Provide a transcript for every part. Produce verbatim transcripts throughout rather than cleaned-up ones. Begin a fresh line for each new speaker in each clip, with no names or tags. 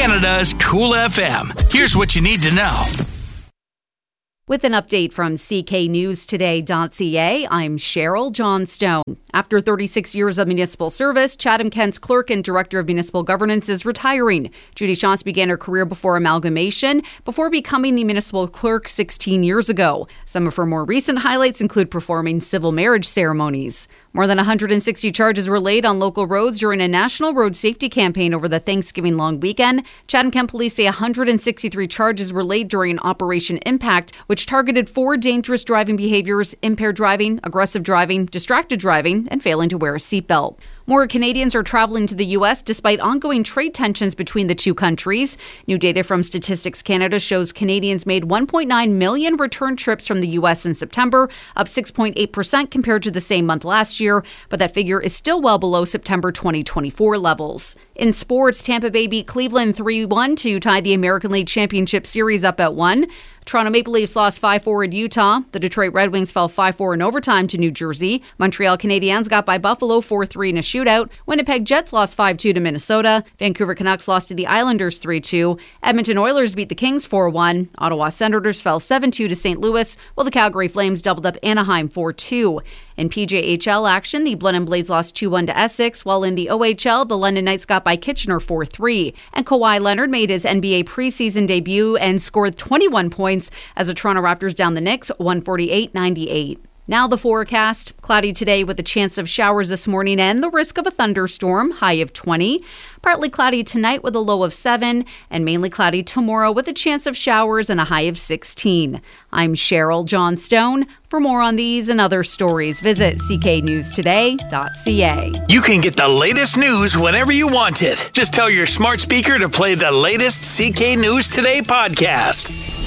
Canada's Cool F M. Here's what you need to know.
With an update from C K News Today dot C A, I'm Cheryl Johnstone. After thirty-six years of municipal service, Chatham-Kent's clerk and director of municipal governance is retiring. Judy Shantz began her career before amalgamation, before becoming the municipal clerk sixteen years ago. Some of her more recent highlights include performing civil marriage ceremonies. More than one hundred sixty charges were laid on local roads during a national road safety campaign over the Thanksgiving long weekend. Chatham-Kent police say one hundred sixty-three charges were laid during Operation Impact, which targeted four dangerous driving behaviors: impaired driving, aggressive driving, distracted driving, and failing to wear a seatbelt. More Canadians are traveling to the U S despite ongoing trade tensions between the two countries. New data from Statistics Canada shows Canadians made one point nine million return trips from the U S in September, up six point eight percent compared to the same month last year, but that figure is still well below September twenty twenty-four levels. In sports, Tampa Bay beat Cleveland three one to tie the American League Championship Series up at one. Toronto Maple Leafs lost five four in Utah. The Detroit Red Wings fell five four in overtime to New Jersey. Montreal Canadiens got by Buffalo four three in a shootout. Winnipeg Jets lost five two to Minnesota. Vancouver Canucks lost to the Islanders three two. Edmonton Oilers beat the Kings four one. Ottawa Senators fell seven two to Saint Louis, while the Calgary Flames doubled up Anaheim four two. In P J H L action, the Blenheim Blades lost two one to Essex, while in the O H L, the London Knights got by Kitchener four three. And Kawhi Leonard made his N B A preseason debut and scored twenty-one points as the Toronto Raptors down the Knicks one forty-eight ninety-eight. Now the forecast. Cloudy today with a chance of showers this morning and the risk of a thunderstorm, high of twenty. Partly cloudy tonight with a low of seven, and mainly cloudy tomorrow with a chance of showers and a high of sixteen. I'm Cheryl Johnstone. For more on these and other stories, visit C K News Today dot C A.
You can get the latest news whenever you want it. Just tell your smart speaker to play the latest C K News Today podcast.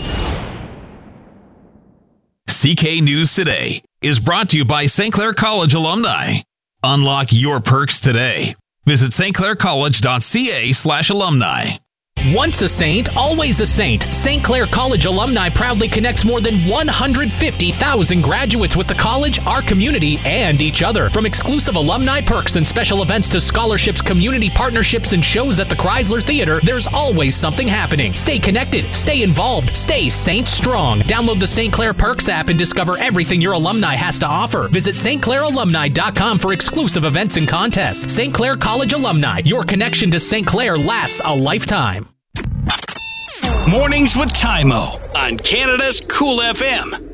C K News Today is brought to you by Saint Clair College alumni. Unlock your perks today. Visit St Clair College dot C A slash alumni.
Once a saint, always a saint. Saint Clair College alumni proudly connects more than one hundred fifty thousand graduates with the college, our community, and each other. From exclusive alumni perks and special events to scholarships, community partnerships, and shows at the Chrysler Theater, there's always something happening. Stay connected, stay involved, stay Saint Strong. Download the Saint Clair Perks app and discover everything your alumni has to offer. Visit St Clair Alumni dot com for exclusive events and contests. Saint Clair College Alumni, your connection to Saint Clair lasts a lifetime.
Mornings with Tymo on Canada's Cool F M.